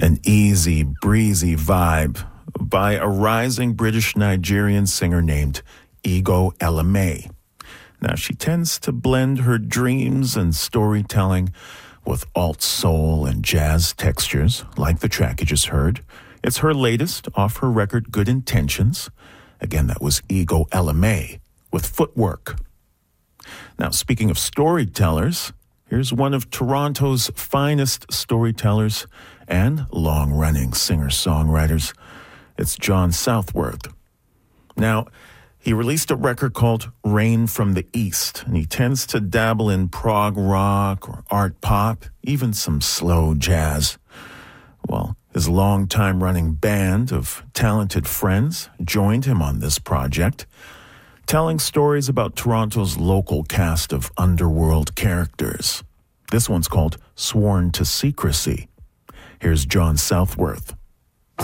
An easy, breezy vibe by a rising British-Nigerian singer named Ego Elamay. Now, she tends to blend her dreams and storytelling with alt soul and jazz textures, like the track you just heard. It's her latest off her record, Good Intentions. Again, that was Ego Elamay with Footwork. Now, speaking of storytellers, here's one of Toronto's finest storytellers and long-running singer-songwriters. It's John Southworth. Now, he released a record called Rain from the East, and he tends to dabble in prog rock or art pop, even some slow jazz. Well, his long-time running band of talented friends joined him on this project, telling stories about Toronto's local cast of underworld characters. This one's called Sworn to Secrecy. Here's John Southworth.